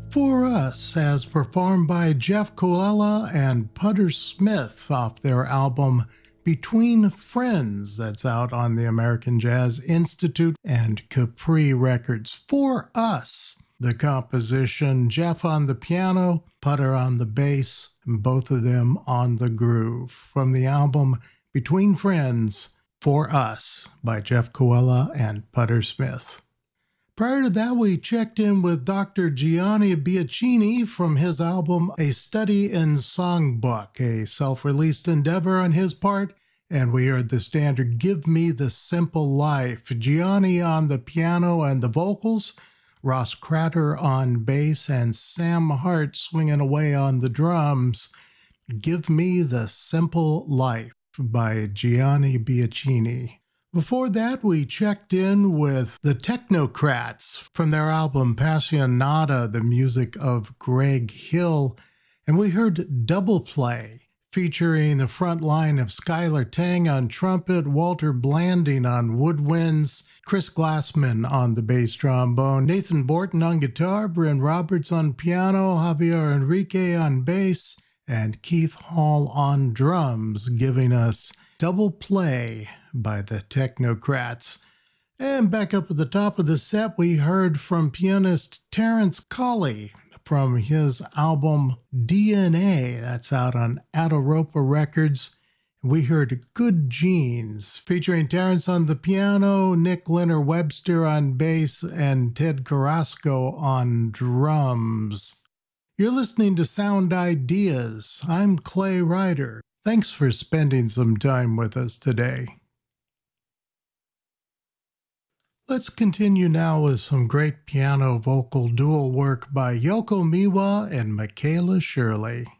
For Us, as performed by Jeff Coella and Putter Smith off their album Between Friends, that's out on the American Jazz Institute and Capri Records. For Us, the composition, Jeff on the piano, Putter on the bass, and both of them on the groove. From the album Between Friends, For Us by Jeff Coella and Putter Smith. Prior to that, we checked in with Dr. Gianni Biacchini from his album A Study in Songbook, a self-released endeavor on his part, and we heard the standard Give Me the Simple Life. Gianni on the piano and the vocals, Ross Cratter on bass, and Sam Hart swinging away on the drums. Give Me the Simple Life by Gianni Biacchini. Before that, we checked in with the Technocrats from their album Passionata, the music of Greg Hill, and we heard Double Play, featuring the front line of Skylar Tang on trumpet, Walter Blanding on woodwinds, Chris Glassman on the bass trombone, Nathan Borton on guitar, Bryn Roberts on piano, Javier Enrique on bass, and Keith Hall on drums, giving us Double Play by the Technocrats. And back up at the top of the set, we heard from pianist Terrence Colley from his album DNA, that's out on Ataropa Records. We heard Good Genes, featuring Terrence on the piano, Nick Leonard Webster on bass, and Ted Carrasco on drums. You're listening to Sound Ideas. I'm Clay Ryder. Thanks for spending some time with us today. Let's continue now with some great piano-vocal dual work by Yoko Miwa and Michaela Shirley.